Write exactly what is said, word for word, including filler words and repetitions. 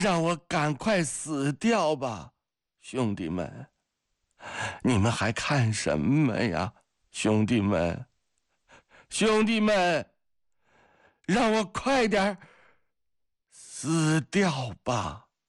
让我赶快死掉吧，兄弟们！你们还看什么呀，兄弟们？兄弟们，让我快点死掉吧！